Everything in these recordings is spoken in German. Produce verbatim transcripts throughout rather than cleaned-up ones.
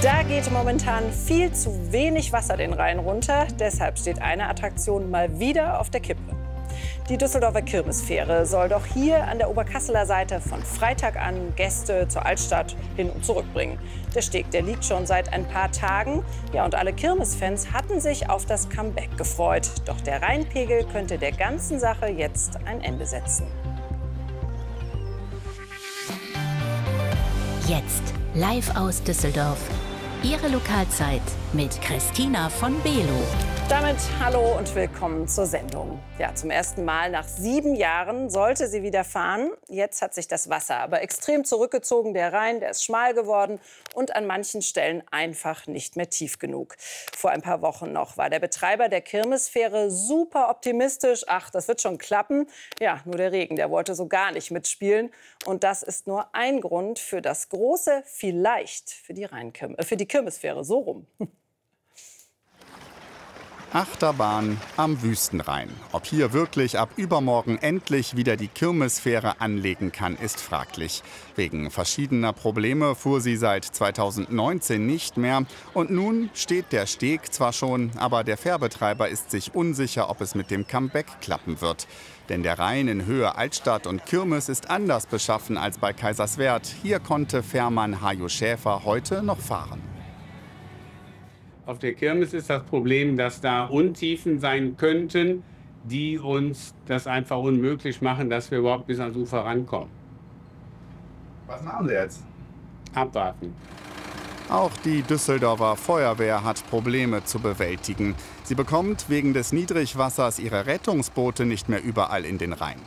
Da geht momentan viel zu wenig Wasser den Rhein runter. Deshalb steht eine Attraktion mal wieder auf der Kippe. Die Düsseldorfer Kirmesfähre soll doch hier an der Oberkasseler Seite von Freitag an Gäste zur Altstadt hin und zurück bringen. Der Steg, der liegt schon seit ein paar Tagen. Ja, und alle Kirmesfans hatten sich auf das Comeback gefreut. Doch der Rheinpegel könnte der ganzen Sache jetzt ein Ende setzen. Jetzt live aus Düsseldorf. Ihre Lokalzeit mit Christina von Below. Damit hallo und willkommen zur Sendung. Ja, zum ersten Mal nach sieben Jahren sollte sie wieder fahren. Jetzt hat sich das Wasser aber extrem zurückgezogen. Der Rhein, der ist schmal geworden und an manchen Stellen einfach nicht mehr tief genug. Vor ein paar Wochen noch war der Betreiber der Kirmesfähre super optimistisch. Ach, das wird schon klappen. Ja, nur der Regen, der wollte so gar nicht mitspielen. Und das ist nur ein Grund für das große Vielleicht für die, Rheinkirm äh, für die Kirmesfähre. So rum. Achterbahn am Wüstenrhein. Ob hier wirklich ab übermorgen endlich wieder die Kirmesfähre anlegen kann, ist fraglich. Wegen verschiedener Probleme fuhr sie seit zweitausendneunzehn nicht mehr. Und nun steht der Steg zwar schon, aber der Fährbetreiber ist sich unsicher, ob es mit dem Comeback klappen wird. Denn der Rhein in Höhe Altstadt und Kirmes ist anders beschaffen als bei Kaiserswerth. Hier konnte Fährmann Hajo Schäfer heute noch fahren. Auf der Kirmes ist das Problem, dass da Untiefen sein könnten, die uns das einfach unmöglich machen, dass wir überhaupt bis ans Ufer rankommen. Was machen Sie jetzt? Abwarten. Auch die Düsseldorfer Feuerwehr hat Probleme zu bewältigen. Sie bekommt wegen des Niedrigwassers ihre Rettungsboote nicht mehr überall in den Rhein.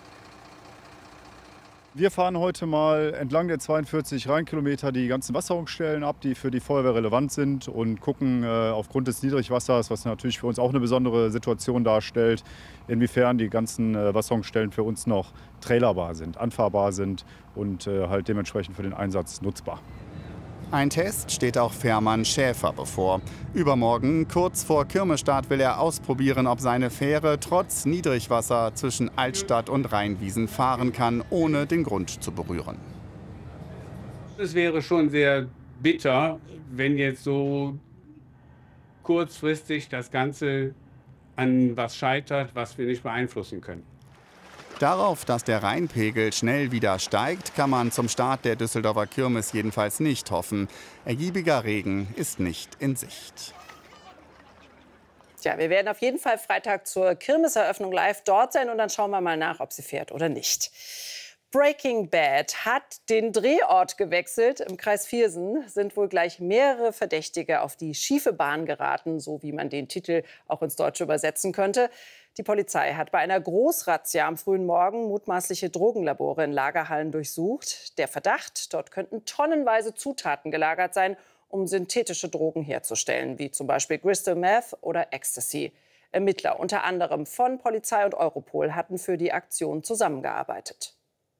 Wir fahren heute mal entlang der zweiundvierzig Rheinkilometer die ganzen Wasserungsstellen ab, die für die Feuerwehr relevant sind, und gucken äh, aufgrund des Niedrigwassers, was natürlich für uns auch eine besondere Situation darstellt, inwiefern die ganzen äh, Wasserungsstellen für uns noch trailerbar sind, anfahrbar sind und äh, halt dementsprechend für den Einsatz nutzbar. Ein Test steht auch Fährmann Schäfer bevor. Übermorgen, kurz vor Kirmesstart, will er ausprobieren, ob seine Fähre trotz Niedrigwasser zwischen Altstadt und Rheinwiesen fahren kann, ohne den Grund zu berühren. Es wäre schon sehr bitter, wenn jetzt so kurzfristig das Ganze an was scheitert, was wir nicht beeinflussen können. Darauf, dass der Rheinpegel schnell wieder steigt, kann man zum Start der Düsseldorfer Kirmes jedenfalls nicht hoffen. Ergiebiger Regen ist nicht in Sicht. Tja, wir werden auf jeden Fall Freitag zur Kirmeseröffnung live dort sein und dann schauen wir mal nach, ob sie fährt oder nicht. Breaking Bad hat den Drehort gewechselt. Im Kreis Viersen sind wohl gleich mehrere Verdächtige auf die schiefe Bahn geraten, so wie man den Titel auch ins Deutsche übersetzen könnte. Die Polizei hat bei einer Großrazzia am frühen Morgen mutmaßliche Drogenlabore in Lagerhallen durchsucht. Der Verdacht, dort könnten tonnenweise Zutaten gelagert sein, um synthetische Drogen herzustellen, wie zum Beispiel Crystal Meth oder Ecstasy. Ermittler, unter anderem von Polizei und Europol, hatten für die Aktion zusammengearbeitet.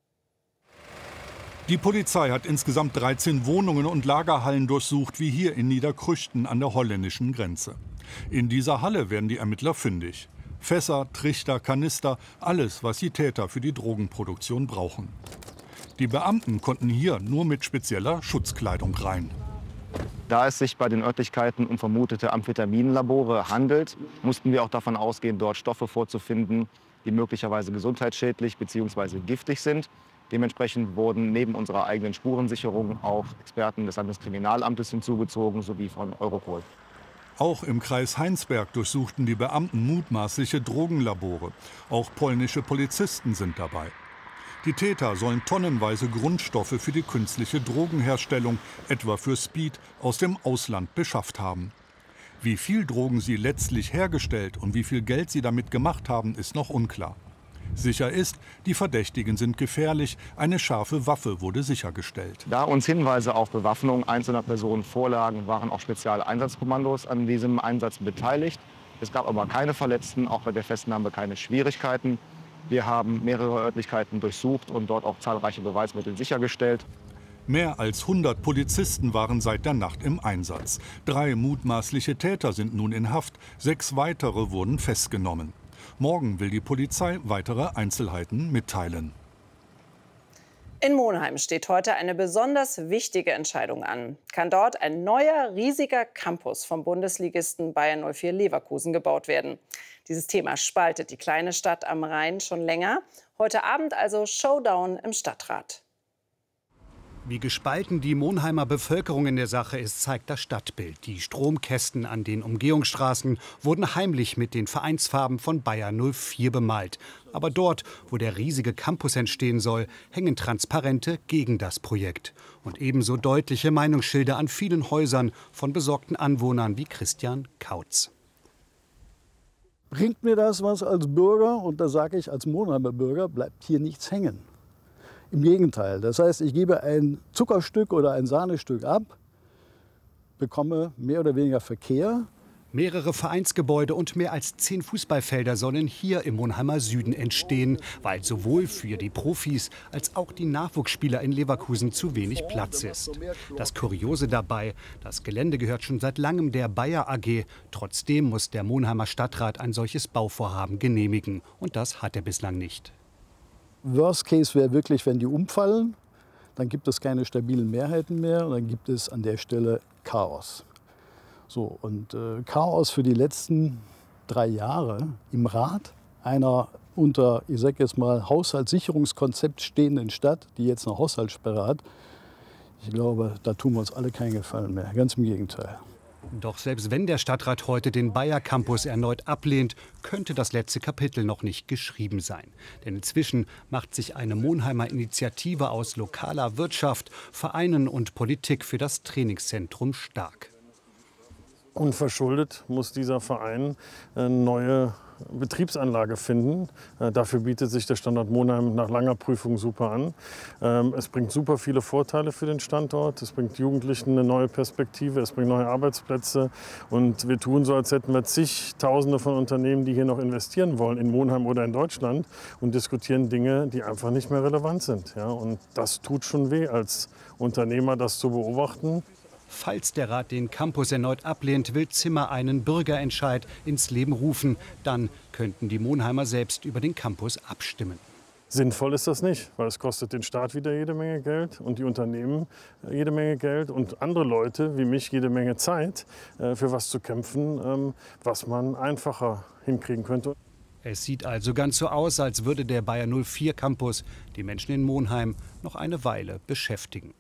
Die Polizei hat insgesamt dreizehn Wohnungen und Lagerhallen durchsucht, wie hier in Niederkrüchten an der holländischen Grenze. In dieser Halle werden die Ermittler fündig. Fässer, Trichter, Kanister, alles, was die Täter für die Drogenproduktion brauchen. Die Beamten konnten hier nur mit spezieller Schutzkleidung rein. Da es sich bei den Örtlichkeiten um vermutete Amphetaminlabore handelt, mussten wir auch davon ausgehen, dort Stoffe vorzufinden, die möglicherweise gesundheitsschädlich bzw. giftig sind. Dementsprechend wurden neben unserer eigenen Spurensicherung auch Experten des Landeskriminalamtes hinzugezogen, sowie von Europol. Auch im Kreis Heinsberg durchsuchten die Beamten mutmaßliche Drogenlabore. Auch polnische Polizisten sind dabei. Die Täter sollen tonnenweise Grundstoffe für die künstliche Drogenherstellung, etwa für Speed, aus dem Ausland beschafft haben. Wie viel Drogen sie letztlich hergestellt und wie viel Geld sie damit gemacht haben, ist noch unklar. Sicher ist, die Verdächtigen sind gefährlich. Eine scharfe Waffe wurde sichergestellt. Da uns Hinweise auf Bewaffnung einzelner Personen vorlagen, waren auch Spezialeinsatzkommandos an diesem Einsatz beteiligt. Es gab aber keine Verletzten, auch bei der Festnahme keine Schwierigkeiten. Wir haben mehrere Örtlichkeiten durchsucht und dort auch zahlreiche Beweismittel sichergestellt. Mehr als hundert Polizisten waren seit der Nacht im Einsatz. Drei mutmaßliche Täter sind nun in Haft, sechs weitere wurden festgenommen. Morgen will die Polizei weitere Einzelheiten mitteilen. In Monheim steht heute eine besonders wichtige Entscheidung an. Kann dort ein neuer, riesiger Campus vom Bundesligisten Bayer null vier Leverkusen gebaut werden? Dieses Thema spaltet die kleine Stadt am Rhein schon länger. Heute Abend also Showdown im Stadtrat. Wie gespalten die Monheimer Bevölkerung in der Sache ist, zeigt das Stadtbild. Die Stromkästen an den Umgehungsstraßen wurden heimlich mit den Vereinsfarben von Bayer null vier bemalt. Aber dort, wo der riesige Campus entstehen soll, hängen Transparente gegen das Projekt. Und ebenso deutliche Meinungsschilder an vielen Häusern von besorgten Anwohnern wie Christian Kautz. Bringt mir das was als Bürger? Und da sage ich, als Monheimer Bürger bleibt hier nichts hängen. Im Gegenteil. Das heißt, ich gebe ein Zuckerstück oder ein Sahnestück ab, bekomme mehr oder weniger Verkehr. Mehrere Vereinsgebäude und mehr als zehn Fußballfelder sollen hier im Monheimer Süden entstehen, weil sowohl für die Profis als auch die Nachwuchsspieler in Leverkusen zu wenig Platz ist. Das Kuriose dabei, das Gelände gehört schon seit langem der Bayer A G. Trotzdem muss der Monheimer Stadtrat ein solches Bauvorhaben genehmigen. Und das hat er bislang nicht. Worst Case wäre wirklich, wenn die umfallen, dann gibt es keine stabilen Mehrheiten mehr und dann gibt es an der Stelle Chaos. So, und äh, Chaos für die letzten drei Jahre im Rat einer unter, ich sag jetzt mal, Haushaltssicherungskonzept stehenden Stadt, die jetzt eine Haushaltssperre hat. Ich glaube, da tun wir uns alle keinen Gefallen mehr, ganz im Gegenteil. Doch selbst wenn der Stadtrat heute den Bayer Campus erneut ablehnt, könnte das letzte Kapitel noch nicht geschrieben sein. Denn inzwischen macht sich eine Monheimer Initiative aus lokaler Wirtschaft, Vereinen und Politik für das Trainingszentrum stark. Unverschuldet muss dieser Verein eine neue Betriebsanlage finden. Dafür bietet sich der Standort Monheim nach langer Prüfung super an. Es bringt super viele Vorteile für den Standort. Es bringt Jugendlichen eine neue Perspektive, es bringt neue Arbeitsplätze. Und wir tun so, als hätten wir zigtausende von Unternehmen, die hier noch investieren wollen, in Monheim oder in Deutschland, und diskutieren Dinge, die einfach nicht mehr relevant sind. Ja, und das tut schon weh, als Unternehmer das zu beobachten. Falls der Rat den Campus erneut ablehnt, will Zimmer einen Bürgerentscheid ins Leben rufen. Dann könnten die Monheimer selbst über den Campus abstimmen. Sinnvoll ist das nicht, weil es kostet den Staat wieder jede Menge Geld und die Unternehmen jede Menge Geld und andere Leute wie mich jede Menge Zeit, für was zu kämpfen, was man einfacher hinkriegen könnte. Es sieht also ganz so aus, als würde der Bayer null vier Campus die Menschen in Monheim noch eine Weile beschäftigen.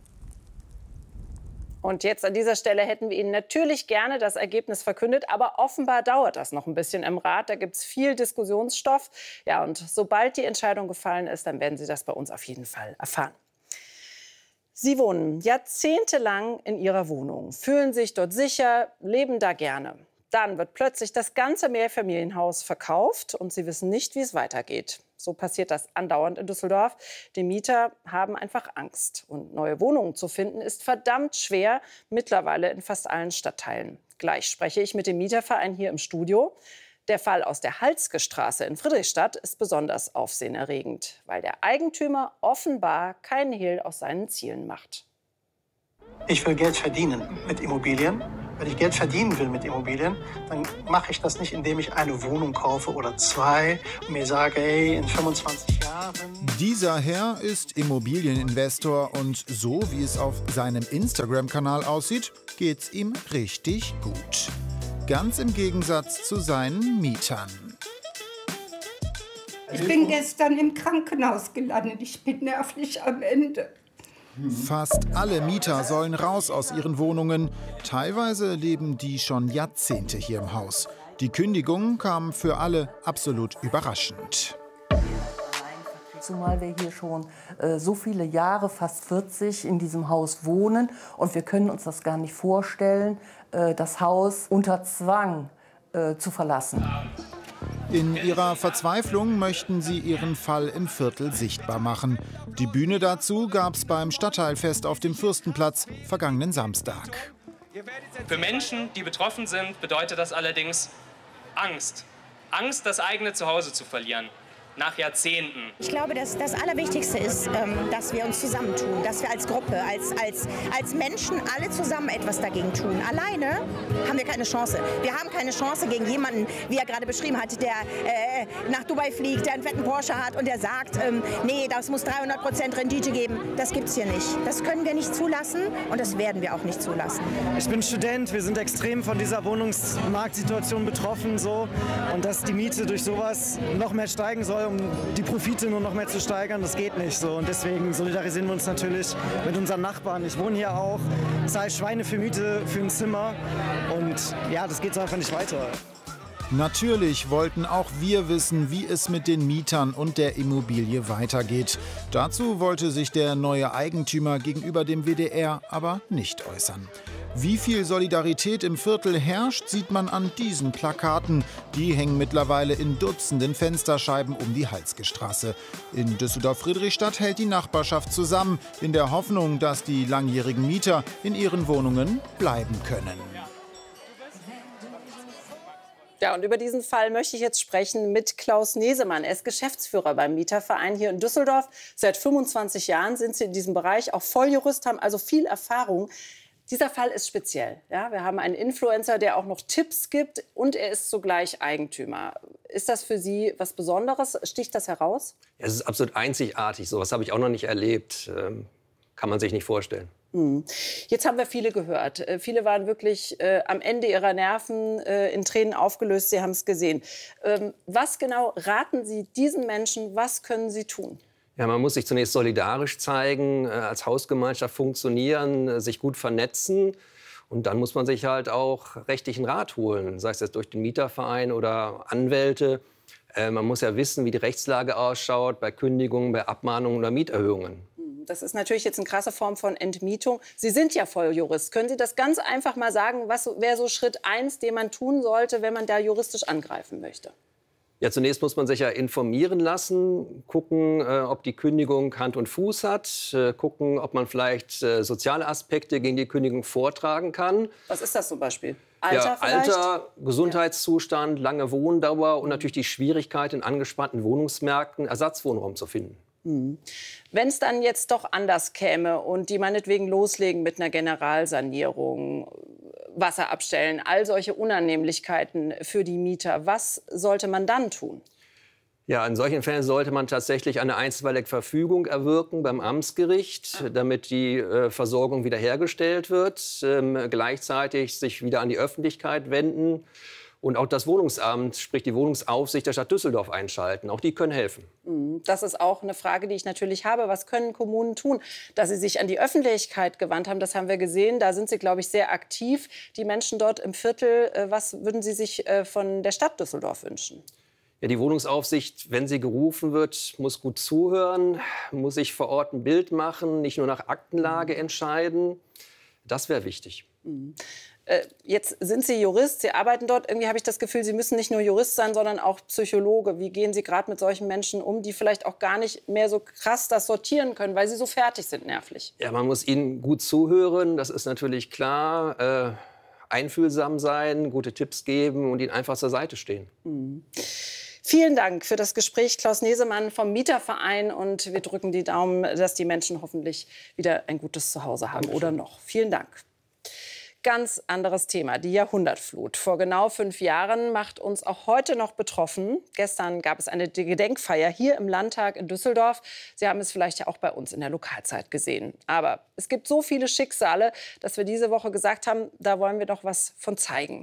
Und jetzt an dieser Stelle hätten wir Ihnen natürlich gerne das Ergebnis verkündet, aber offenbar dauert das noch ein bisschen im Rat. Da gibt es viel Diskussionsstoff. Ja, und sobald die Entscheidung gefallen ist, dann werden Sie das bei uns auf jeden Fall erfahren. Sie wohnen jahrzehntelang in Ihrer Wohnung, fühlen sich dort sicher, leben da gerne. Dann wird plötzlich das ganze Mehrfamilienhaus verkauft und Sie wissen nicht, wie es weitergeht. So passiert das andauernd in Düsseldorf. Die Mieter haben einfach Angst. Und neue Wohnungen zu finden, ist verdammt schwer, mittlerweile in fast allen Stadtteilen. Gleich spreche ich mit dem Mieterverein hier im Studio. Der Fall aus der Halske-Straße in Friedrichstadt ist besonders aufsehenerregend, weil der Eigentümer offenbar keinen Hehl aus seinen Zielen macht. Ich will Geld verdienen mit Immobilien. Wenn ich Geld verdienen will mit Immobilien, dann mache ich das nicht, indem ich eine Wohnung kaufe oder zwei und mir sage, ey, in fünfundzwanzig Jahren... Dieser Herr ist Immobilieninvestor und so wie es auf seinem Instagram-Kanal aussieht, geht's ihm richtig gut. Ganz im Gegensatz zu seinen Mietern. Ich bin gestern im Krankenhaus gelandet. Ich bin nervlich am Ende. Fast alle Mieter sollen raus aus ihren Wohnungen. Teilweise leben die schon Jahrzehnte hier im Haus. Die Kündigung kam für alle absolut überraschend. Zumal wir hier schon äh, so viele Jahre, fast vierzig, in diesem Haus wohnen. Und wir können uns das gar nicht vorstellen, äh, das Haus unter Zwang äh, zu verlassen. In ihrer Verzweiflung möchten sie ihren Fall im Viertel sichtbar machen. Die Bühne dazu gab es beim Stadtteilfest auf dem Fürstenplatz vergangenen Samstag. Für Menschen, die betroffen sind, bedeutet das allerdings Angst. Angst, das eigene Zuhause zu verlieren. nach Jahrzehnten. Ich glaube, dass das Allerwichtigste ist, ähm, dass wir uns zusammentun, dass wir als Gruppe, als, als, als Menschen alle zusammen etwas dagegen tun. Alleine haben wir keine Chance. Wir haben keine Chance gegen jemanden, wie er gerade beschrieben hat, der äh, nach Dubai fliegt, der einen fetten Porsche hat und der sagt, ähm, nee, das muss dreihundert Prozent Rendite geben. Das gibt's hier nicht. Das können wir nicht zulassen und das werden wir auch nicht zulassen. Ich bin Student, wir sind extrem von dieser Wohnungsmarktsituation betroffen so, und dass die Miete durch sowas noch mehr steigen soll, um die Profite nur noch mehr zu steigern, das geht nicht so. Und deswegen solidarisieren wir uns natürlich mit unseren Nachbarn. Ich wohne hier auch, zahle Schweine für Miete für ein Zimmer und ja, das geht so einfach nicht weiter. Natürlich wollten auch wir wissen, wie es mit den Mietern und der Immobilie weitergeht. Dazu wollte sich der neue Eigentümer gegenüber dem W D R aber nicht äußern. Wie viel Solidarität im Viertel herrscht, sieht man an diesen Plakaten. Die hängen mittlerweile in Dutzenden Fensterscheiben um die Halsgestraße. In Düsseldorf-Friedrichstadt hält die Nachbarschaft zusammen, in der Hoffnung, dass die langjährigen Mieter in ihren Wohnungen bleiben können. Ja, und über diesen Fall möchte ich jetzt sprechen mit Klaus Nesemann. Er ist Geschäftsführer beim Mieterverein hier in Düsseldorf. Seit fünfundzwanzig Jahren sind Sie in diesem Bereich, auch Volljurist, haben also viel Erfahrung. Dieser Fall ist speziell. Ja, wir haben einen Influencer, der auch noch Tipps gibt, und er ist zugleich Eigentümer. Ist das für Sie was Besonderes? Sticht das heraus? Ja, es ist absolut einzigartig. So was habe ich auch noch nicht erlebt. Ähm, kann man sich nicht vorstellen. Jetzt haben wir viele gehört. Viele waren wirklich äh, am Ende ihrer Nerven, äh, in Tränen aufgelöst. Sie haben es gesehen. Ähm, was genau raten Sie diesen Menschen? Was können sie tun? Ja, man muss sich zunächst solidarisch zeigen, äh, als Hausgemeinschaft funktionieren, äh, sich gut vernetzen. Und dann muss man sich halt auch rechtlichen Rat holen, sei es jetzt durch den Mieterverein oder Anwälte. Äh, man muss ja wissen, wie die Rechtslage ausschaut bei Kündigungen, bei Abmahnungen oder Mieterhöhungen. Das ist natürlich jetzt eine krasse Form von Entmietung. Sie sind ja Volljurist. Können Sie das ganz einfach mal sagen? Was wäre so Schritt eins, den man tun sollte, wenn man da juristisch angreifen möchte? Ja, zunächst muss man sich ja informieren lassen, gucken, äh, ob die Kündigung Hand und Fuß hat, äh, gucken, ob man vielleicht äh, soziale Aspekte gegen die Kündigung vortragen kann. Was ist das zum Beispiel? Alter, ja, vielleicht? Alter, Gesundheitszustand, lange Wohndauer und natürlich die Schwierigkeit, in angespannten Wohnungsmärkten Ersatzwohnraum zu finden. Mhm. Wenn es dann jetzt doch anders käme und die meinetwegen loslegen mit einer Generalsanierung, Wasser abstellen, all solche Unannehmlichkeiten für die Mieter, was sollte man dann tun? Ja, in solchen Fällen sollte man tatsächlich eine einstweilige Verfügung erwirken beim Amtsgericht, damit die äh, Versorgung wiederhergestellt wird, ähm, gleichzeitig sich wieder an die Öffentlichkeit wenden. Und auch das Wohnungsamt, sprich die Wohnungsaufsicht der Stadt Düsseldorf einschalten. Auch die können helfen. Das ist auch eine Frage, die ich natürlich habe. Was können Kommunen tun? Dass sie sich an die Öffentlichkeit gewandt haben, das haben wir gesehen. Da sind sie, glaube ich, sehr aktiv. Die Menschen dort im Viertel, was würden Sie sich von der Stadt Düsseldorf wünschen? Ja, die Wohnungsaufsicht, wenn sie gerufen wird, muss gut zuhören, muss sich vor Ort ein Bild machen, nicht nur nach Aktenlage entscheiden. Das wäre wichtig. Mhm. Jetzt sind Sie Jurist, Sie arbeiten dort. Irgendwie habe ich das Gefühl, Sie müssen nicht nur Jurist sein, sondern auch Psychologe. Wie gehen Sie gerade mit solchen Menschen um, die vielleicht auch gar nicht mehr so krass das sortieren können, weil sie so fertig sind nervlich? Ja, man muss ihnen gut zuhören, das ist natürlich klar. Äh, einfühlsam sein, gute Tipps geben und ihnen einfach zur Seite stehen. Mhm. Vielen Dank für das Gespräch, Klaus Nesemann vom Mieterverein. Und wir drücken die Daumen, dass die Menschen hoffentlich wieder ein gutes Zuhause haben. Dankeschön. Oder noch. Vielen Dank. Ganz anderes Thema, die Jahrhundertflut. Vor genau fünf Jahren macht uns auch heute noch betroffen. Gestern gab es eine Gedenkfeier hier im Landtag in Düsseldorf. Sie haben es vielleicht ja auch bei uns in der Lokalzeit gesehen. Aber es gibt so viele Schicksale, dass wir diese Woche gesagt haben, da wollen wir doch was von zeigen.